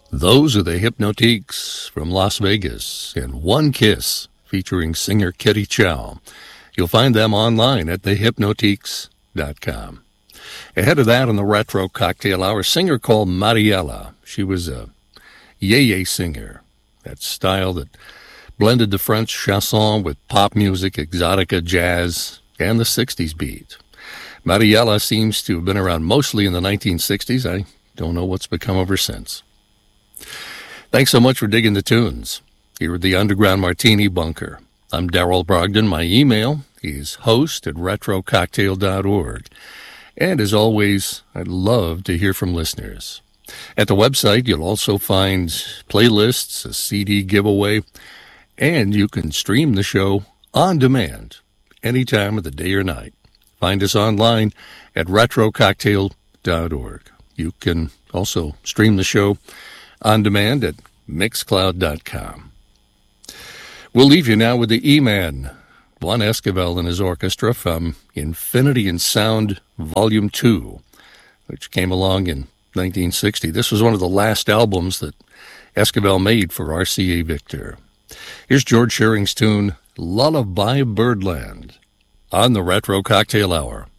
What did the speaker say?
Those are the Hypnotiques from Las Vegas and One Kiss featuring singer Kitty Chow. You'll find them online at thehypnotiques.com. Ahead of that, in the Retro Cocktail Hour, a singer called Mariela. She was a yeye singer, that style that blended the French chanson with pop music, exotica, jazz, and the 60s beat. Mariela seems to have been around mostly in the 1960s. I don't know what's become of her since. Thanks so much for digging the tunes here at the Underground Martini Bunker. I'm Darrell Brogdon. My email is host@retrococktail.org. And as always, I'd love to hear from listeners. At the website, you'll also find playlists, a CD giveaway, and you can stream the show on demand any time of the day or night. Find us online at retrococktail.org. You can also stream the show on demand at mixcloud.com. We'll leave you now with the E-Man, Juan Esquivel and his orchestra from Infinity in Sound Volume 2, which came along in 1960. This was one of the last albums that Esquivel made for RCA Victor. Here's George Shearing's tune, Lullaby Birdland, on the Retro Cocktail Hour.